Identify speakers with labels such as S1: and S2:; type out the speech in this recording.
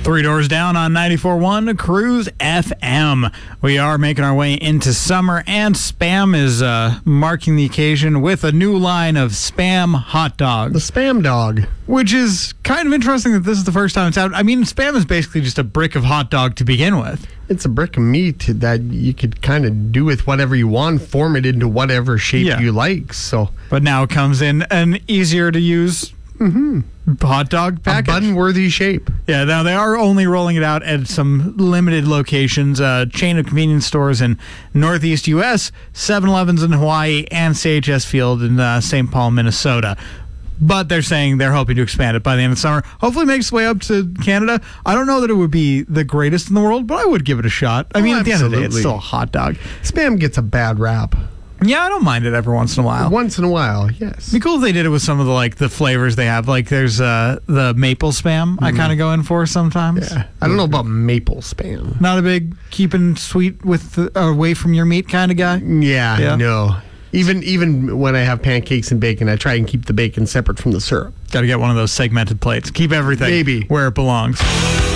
S1: Three Doors Down on 94.1 Cruise FM. We are making our way into summer, and Spam is marking the occasion with a new line of Spam hot dogs.
S2: The Spam dog.
S1: Which is kind of interesting that this is the first time it's out. I mean, Spam is basically just a brick of hot dog to begin with.
S2: It's a brick of meat that you could kind of do with whatever you want, form it into whatever shape you like. So,
S1: but now it comes in an easier to use hot dog package.
S2: A bun-worthy shape.
S1: Yeah, now they are only rolling it out at some limited locations, a chain of convenience stores in Northeast U.S., 7-Elevens in Hawaii, and CHS Field in St. Paul, Minnesota. But they're saying they're hoping to expand it by the end of the summer. Hopefully it makes its way up to Canada. I don't know that it would be the greatest in the world, but I would give it a shot. I mean, at the end of the day, it's still a hot dog.
S2: Spam gets a bad rap.
S1: Yeah, I don't mind it every once in a while.
S2: Once in a while, yes.
S1: It'd be cool if they did it with some of the flavors they have. Like there's the maple Spam I kind of go in for sometimes.
S2: Yeah. I don't know about maple Spam.
S1: Not a big keeping sweet away from your meat kind of guy?
S2: Yeah, no. Even when I have pancakes and bacon, I try and keep the bacon separate from the syrup.
S1: Got to get one of those segmented plates. Keep everything where it belongs.